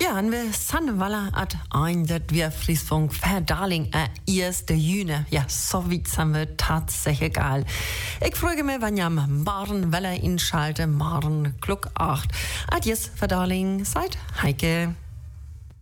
Ja, en we sannwalla at ein dat wir Friesfunk Verdaling 1. Juni. Ja, so weit sind wir tatsächlich egal. Ich frage mich, wann ihr morgen Welle inschalte, morgen Glück 8. Adies, Verdaling, seid Heike.